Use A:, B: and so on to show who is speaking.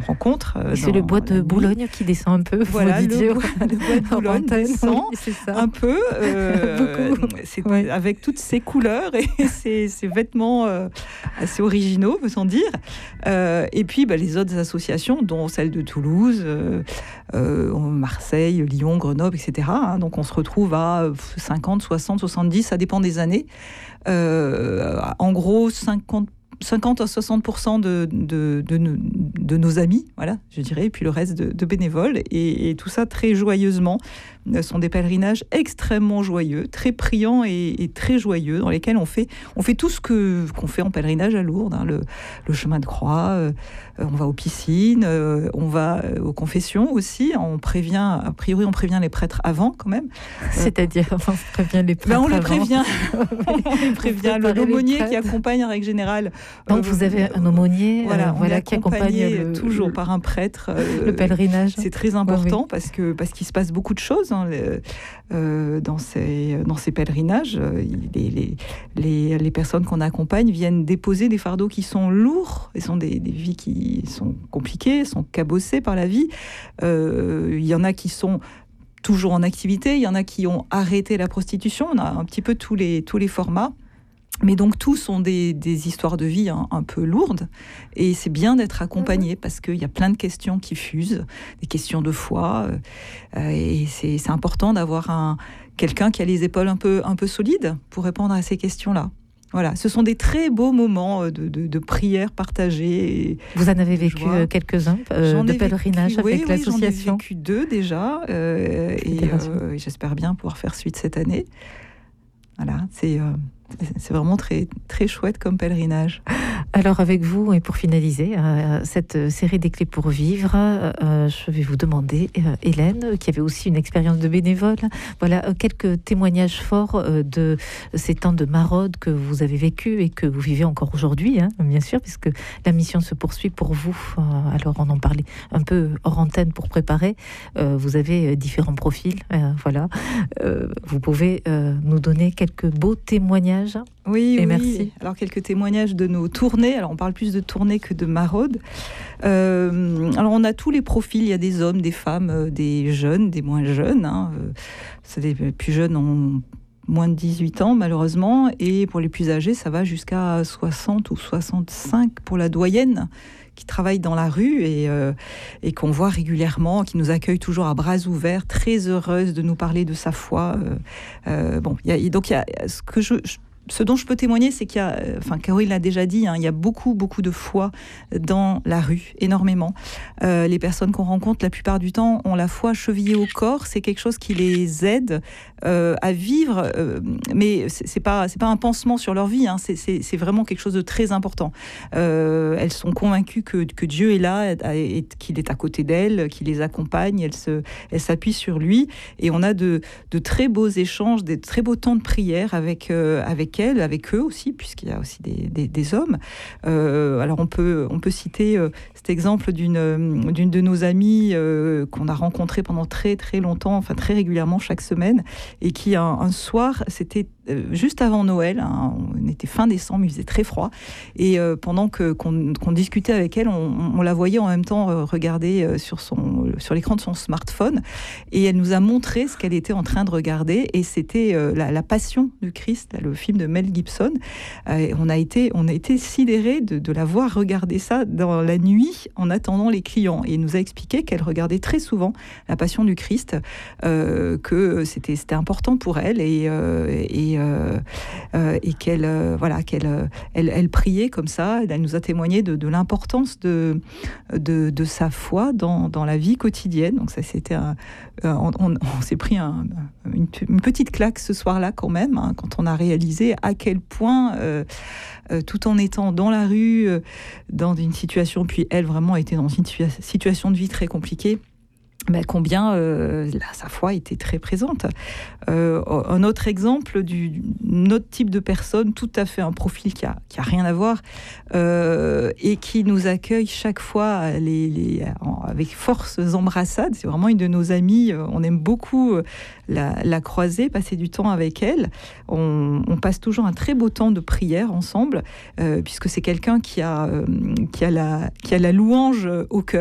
A: rencontre.
B: C'est le bois de Boulogne qui descend un peu.
A: Voilà, le bois de Boulogne descend un peu, avec toutes ses couleurs et ses vêtements assez originaux, peut-on dire. Et puis les autres associations, dont celle de Toulouse, Marseille, Lyon, Grenoble, etc. Donc on se retrouve à 50, 60, 70, ça dépend des années. En gros, 50 à 60% de nos amis, voilà, je dirais, et puis le reste de bénévoles, et tout ça très joyeusement. Ce sont des pèlerinages extrêmement joyeux, très priants et très joyeux, dans lesquels on fait tout ce qu'on fait en pèlerinage à Lourdes, le chemin de croix, on va aux piscines, on va aux confessions aussi, on prévient les prêtres avant quand même.
B: C'est-à-dire, on prévient les prêtres
A: on les
B: avant.
A: prévient. On les prévient. L'aumônier qui accompagne en règle générale.
B: Donc vous avez un aumônier qui accompagne
A: toujours par un prêtre.
B: Le pèlerinage.
A: C'est très important parce qu'il se passe beaucoup de choses dans ces pèlerinages. Les personnes qu'on accompagne viennent déposer des fardeaux qui sont lourds, et sont des vies qui sont compliquées, sont cabossées par la vie. Il y en a qui sont toujours en activité, il y en a qui ont arrêté la prostitution. On a un petit peu tous les formats. Mais donc tous sont des histoires de vie un peu lourdes, et c'est bien d'être accompagné parce qu'il y a plein de questions qui fusent, des questions de foi, et c'est important d'avoir quelqu'un qui a les épaules un peu solides pour répondre à ces questions-là. Voilà, ce sont des très beaux moments de prière partagée.
B: Vous en avez vécu quelques-uns de pèlerinage avec l'association?
A: J'en ai vécu 2 déjà, et j'espère bien pouvoir faire suite cette année. Voilà, c'est vraiment très, très chouette comme pèlerinage.
B: Alors avec vous, et pour finaliser cette série des clés pour vivre, je vais vous demander, Hélène, qui avait aussi une expérience de bénévole, voilà quelques témoignages forts de ces temps de maraude que vous avez vécu et que vous vivez encore aujourd'hui, bien sûr, puisque la mission se poursuit pour vous. Alors on en parlait un peu hors antenne pour préparer. Vous avez différents profils, voilà. Vous pouvez nous donner quelques beaux témoignages?
A: Oui.
B: Merci.
A: Alors quelques témoignages de nos tournées. Alors on parle plus de tournées que de maraudes. Alors on a tous les profils. Il y a des hommes, des femmes, des jeunes, des moins jeunes. Les plus jeunes ont moins de 18 ans malheureusement, et pour les plus âgés ça va jusqu'à 60 ou 65 pour la doyenne, qui travaille dans la rue et qu'on voit régulièrement, qui nous accueille toujours à bras ouverts, très heureuse de nous parler de sa foi. Ce dont je peux témoigner, c'est qu'il y a, Caroline l'a déjà dit, il y a beaucoup, beaucoup de foi dans la rue, énormément. Les personnes qu'on rencontre, la plupart du temps, ont la foi chevillée au corps. C'est quelque chose qui les aide à vivre, mais c'est pas un pansement sur leur vie. C'est vraiment quelque chose de très important. Elles sont convaincues que Dieu est là, et qu'il est à côté d'elles, qu'il les accompagne. Elles s'appuient sur lui, et on a de très beaux échanges, des très beaux temps de prière avec eux aussi, puisqu'il y a aussi des hommes. Alors on peut citer cet exemple d'une de nos amies qu'on a rencontrée pendant très très longtemps, très régulièrement chaque semaine, et qui un soir, c'était juste avant Noël, on était fin décembre, il faisait très froid, et pendant qu'on discutait avec elle, on la voyait en même temps regarder sur l'écran de son smartphone, et elle nous a montré ce qu'elle était en train de regarder, et c'était la Passion du Christ, le film de Mel Gibson. On a été sidérés de la voir regarder ça dans la nuit en attendant les clients, et elle nous a expliqué qu'elle regardait très souvent la Passion du Christ, que c'était important pour elle, et qu'elle priait comme ça. Elle nous a témoigné de l'importance de sa foi dans la vie quotidienne. Donc ça, c'était on s'est pris une petite claque ce soir-là quand même, quand on a réalisé à quel point tout en étant dans la rue, dans une situation, puis elle vraiment était dans une situation de vie très compliquée, combien sa foi était très présente. Un autre exemple d'un autre type de personne, tout à fait un profil qui a rien à voir, et qui nous accueille chaque fois avec forces embrassades. C'est vraiment une de nos amies. On aime beaucoup la croiser, passer du temps avec elle. On passe toujours un très beau temps de prière ensemble, puisque c'est quelqu'un qui a la louange au cœur.